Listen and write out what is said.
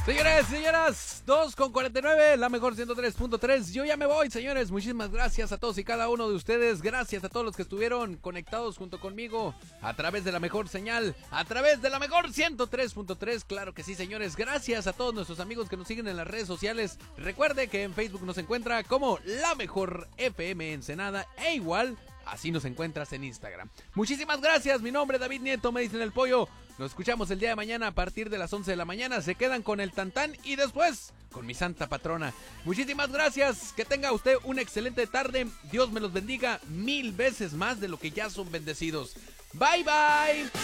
Señores, señoras, 2:49, la mejor 103.3. Yo ya me voy, señores. Muchísimas gracias a todos y cada uno de ustedes. Gracias a todos los que estuvieron conectados junto conmigo a través de la mejor señal, a través de la mejor 103.3. Claro que sí, señores. Gracias a todos nuestros amigos que nos siguen en las redes sociales. Recuerde que en Facebook nos encuentra como La Mejor FM Ensenada e igual así nos encuentras en Instagram. Muchísimas gracias. Mi nombre es David Nieto, me dicen el pollo. Nos escuchamos el día de mañana a partir de las 11 de la mañana. Se quedan con el Tantán y después con mi santa patrona. Muchísimas gracias. Que tenga usted una excelente tarde. Dios me los bendiga 1000 veces más de lo que ya son bendecidos. Bye, bye.